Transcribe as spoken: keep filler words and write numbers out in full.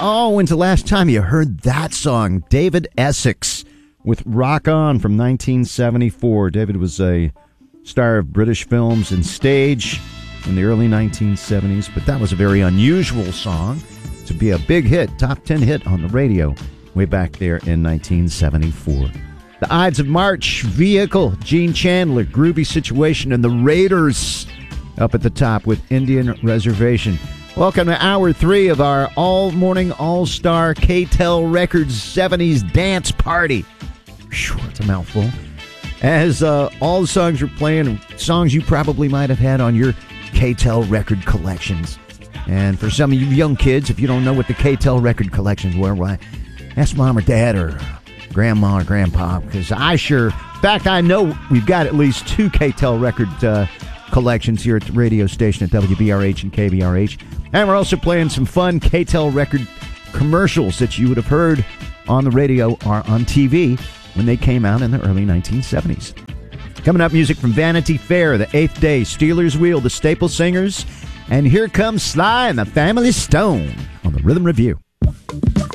Oh, when's the last time you heard that song? David Essex with Rock On from nineteen seventy-four. David was a star of British films and stage in the early nineteen seventies, but that was a very unusual song to be a big hit, top ten hit on the radio way back there in nineteen seventy-four. The Ides of March, Vehicle, Gene Chandler, Groovy Situation, and the Raiders up at the top with Indian Reservation. Welcome to hour three of our all-morning, all-star K T E L Records seventies dance party. Whew, that's a mouthful. As uh, all the songs we're playing, songs you probably might have had on your K T E L record collections. And for some of you young kids, if you don't know what the K T E L record collections were, why, ask mom or dad or grandma or grandpa, because I sure, in fact, I know we've got at least two K T E L record uh, collections here at the radio station at W B R H and K B R H. And we're also playing some fun K T E L record commercials that you would have heard on the radio or on T V when they came out in the early nineteen seventies. Coming up, music from Vanity Fair, The Eighth Day, Steelers Wheel, The Staple Singers, and here comes Sly and the Family Stone on the Rhythm Review.